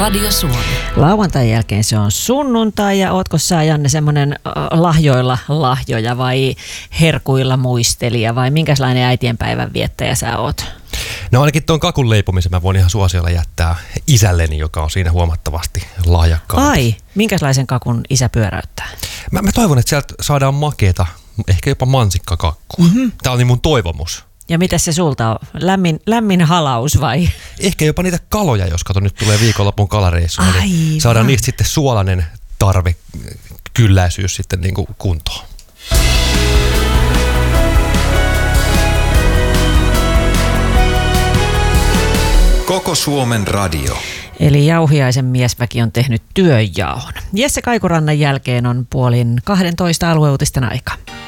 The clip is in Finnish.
Radio Suomi. Lauantain jälkeen se on sunnuntai ja ootko sä, Janne, semmoinen lahjoilla lahjoja vai herkuilla muistelija vai minkälainen äitienpäivän viettäjä sä oot? No ainakin tuon kakun leipomisen mä voin ihan suosiolla jättää isälleni, joka on siinä huomattavasti lahjakkaampi. Ai, minkälaisen kakun isä pyöräyttää? Mä toivon, että sieltä saadaan makeeta, ehkä jopa mansikkakakkua. Mm-hmm. Tää on niin mun toivomus. Ja mitä se sulta on? Lämmin halaus vai? Ehkä jopa niitä kaloja, jos kato nyt tulee viikonlopun kalareissuun, niin saadaan niistä sitten suolainen tarve, kylläisyys sitten niin kuin kuntoon. Koko Suomen radio. Eli Jauhiaisen miesväki on tehnyt työnjaon. Jesse Kaikurannan jälkeen on 11:30 alueuutisten aika.